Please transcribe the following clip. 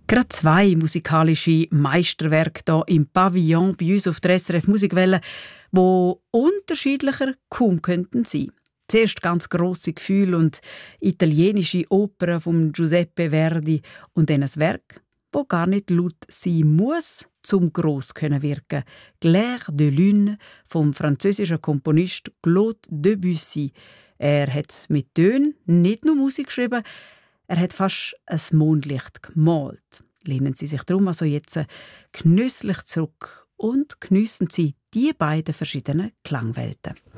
Gerade zwei musikalische Meisterwerke hier im Pavillon bei uns auf der SRF Musikwelle, die unterschiedlicher kaum könnten sein. Zuerst ganz grosse Gefühle und italienische Opern von Giuseppe Verdi und dann ein Werk, das gar nicht laut sein muss, zum gross können wirken. «Clair de Lune» vom französischen Komponist Claude Debussy. Er hat mit Tönen nicht nur Musik geschrieben, er hat fast ein Mondlicht gemalt. Lehnen Sie sich darum also jetzt genüsslich zurück und geniessen Sie die beiden verschiedenen Klangwelten.